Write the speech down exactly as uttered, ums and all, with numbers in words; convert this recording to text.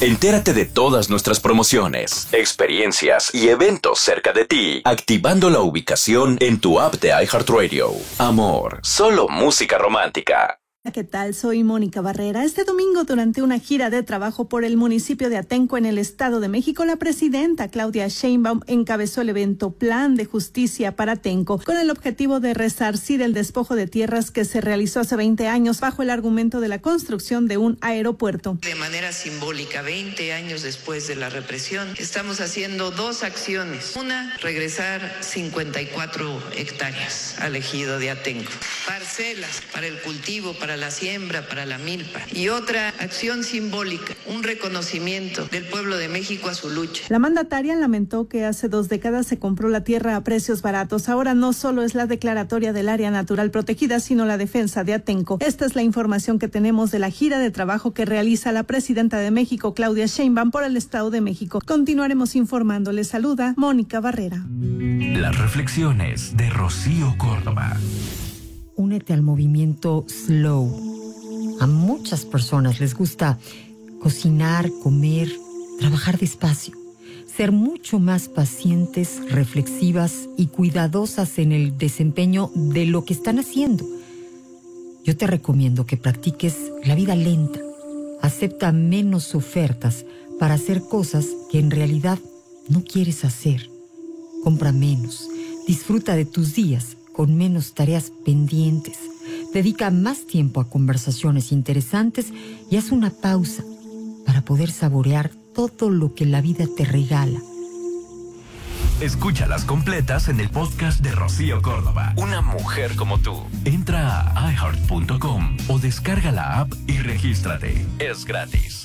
Entérate de todas nuestras promociones, experiencias y eventos cerca de ti, activando la ubicación en tu app de iHeartRadio. Amor, solo música romántica. ¿Qué tal? Soy Mónica Barrera. Este domingo, durante una gira de trabajo por el municipio de Atenco en el Estado de México, la presidenta Claudia Sheinbaum encabezó el evento Plan de Justicia para Atenco, con el objetivo de resarcir el despojo de tierras que se realizó hace veinte años bajo el argumento de la construcción de un aeropuerto. De manera simbólica, veinte años después de la represión, estamos haciendo dos acciones. Una, regresar cincuenta y cuatro hectáreas al ejido de Atenco, parcelas para el cultivo, para la siembra, para la milpa. Y otra acción simbólica, un reconocimiento del pueblo de México a su lucha. La mandataria lamentó que hace dos décadas se compró la tierra a precios baratos. Ahora no solo es la declaratoria del área natural protegida, sino la defensa de Atenco. Esta es la información que tenemos de la gira de trabajo que realiza la presidenta de México, Claudia Sheinbaum, por el Estado de México. Continuaremos informando. Les saluda Mónica Barrera. Las reflexiones de Rocío Córdoba. Únete al movimiento Slow. A muchas personas les gusta cocinar, comer, trabajar despacio, ser mucho más pacientes, reflexivas y cuidadosas en el desempeño de lo que están haciendo. Yo te recomiendo que practiques la vida lenta. Acepta menos ofertas para hacer cosas que en realidad no quieres hacer. Compra menos. Disfruta de tus días con menos tareas pendientes. Dedica más tiempo a conversaciones interesantes y haz una pausa para poder saborear todo lo que la vida te regala. Escúchalas completas en el podcast de Rocío Córdoba. Una mujer como tú. Entra a i heart punto com o descarga la app y regístrate. Es gratis.